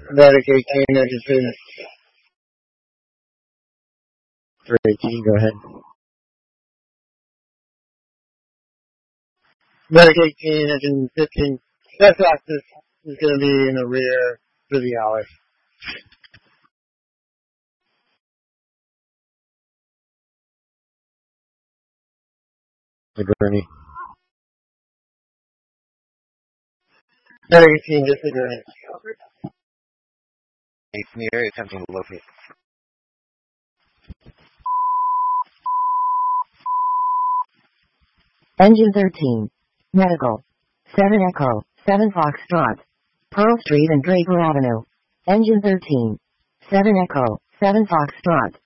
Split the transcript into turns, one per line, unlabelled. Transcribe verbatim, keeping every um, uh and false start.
Medic eighteen, I can see. For eighteen, go ahead. Medic eighteen, engine fifteen. That's access is going to be in the rear for the hour. Hey, Bernie. Medic eighteen, just go ahead.
It's in the area attempting to locate.
Engine thirteen. Medical. seven Echo, seven Foxtrot. Pearl Street and Draper Avenue. Engine thirteen. seven Echo, seven Foxtrot.